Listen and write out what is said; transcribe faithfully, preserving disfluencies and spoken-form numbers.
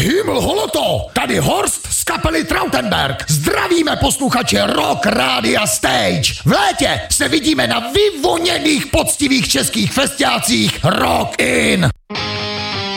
Himmel holoto, tady Horst z kapely Trautenberg. Zdravíme posluchače Rock Rádia Stage. V létě se vidíme na vyvoněných poctivých českých festiácích Rock In.